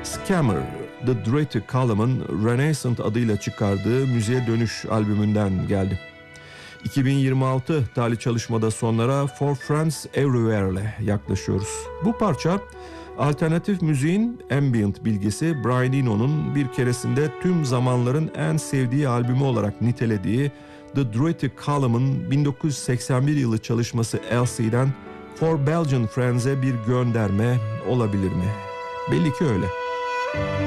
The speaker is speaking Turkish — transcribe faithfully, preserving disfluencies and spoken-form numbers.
Scammer, The Dirty Column'ın Renaissance adıyla çıkardığı Müziğe Dönüş albümünden geldi. iki bin yirmi altı tarihli çalışmada sonlara For Friends Everywhere ile yaklaşıyoruz. Bu parça alternatif müziğin ambient bilgisi Brian Eno'nun bir keresinde tüm zamanların en sevdiği albümü olarak nitelediği The Dirty Column'ın bin dokuz yüz seksen bir yılı çalışması Elsie'den For Belgian Friends'e bir gönderme olabilir mi? Belli ki öyle.